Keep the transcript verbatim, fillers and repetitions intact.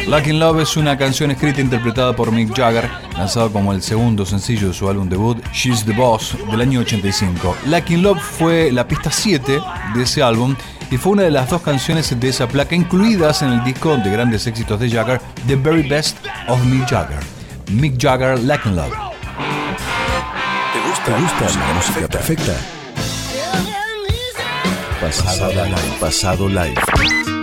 Lucky in Love es una canción escrita e interpretada por Mick Jagger, lanzado como el segundo sencillo de su álbum debut She's the Boss del año ochenta y cinco. Lucky in Love fue la pista siete de ese álbum y fue una de las dos canciones de esa placa incluidas en el disco de grandes éxitos de Jagger, The Very Best of Mick Jagger. Mick Jagger, Lucky in Love. ¿Te gusta, ¿Te gusta la música perfecta? Pasado live. Pasado live.